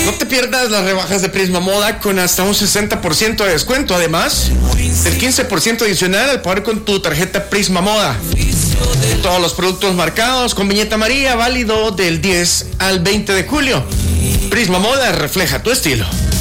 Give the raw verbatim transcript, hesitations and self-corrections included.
No te pierdas las rebajas de Prisma Moda con hasta un sesenta por ciento de descuento. Además, del quince por ciento adicional al pagar con tu tarjeta Prisma Moda. Todos los productos marcados con viñeta amarilla, válido del diez al veinte de julio. Prisma Moda refleja tu estilo.